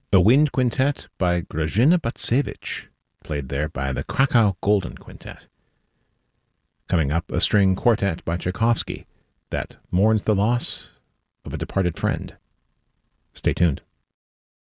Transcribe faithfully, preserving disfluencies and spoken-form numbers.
A wind quintet by Grażyna Bacewicz, played there by the Krakow Golden Quintet. Coming up, a string quartet by Tchaikovsky that mourns the loss of a departed friend. Stay tuned.